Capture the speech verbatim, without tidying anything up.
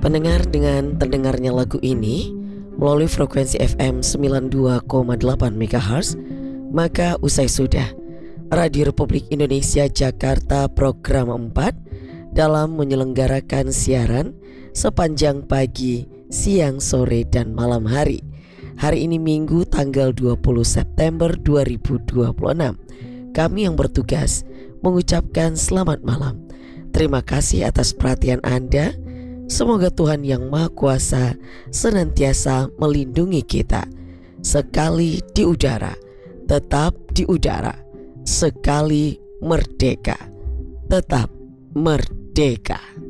Pendengar, dengan terdengarnya lagu ini melalui frekuensi F M sembilan puluh dua koma delapan megahertz, maka usai sudah Radio Republik Indonesia Jakarta program empat dalam menyelenggarakan siaran sepanjang pagi, siang, sore, dan malam hari. Hari ini Minggu tanggal dua puluh September dua ribu dua puluh enam. Kami yang bertugas mengucapkan selamat malam. Terima kasih atas perhatian Anda. Semoga Tuhan Yang Maha Kuasa senantiasa melindungi kita. Sekali di udara, tetap di udara. Sekali merdeka, tetap merdeka.